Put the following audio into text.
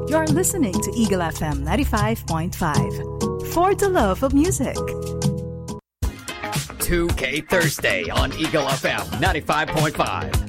You're listening to Eagle FM 95.5. For the love of music. 2K Thursday on Eagle FM 95.5.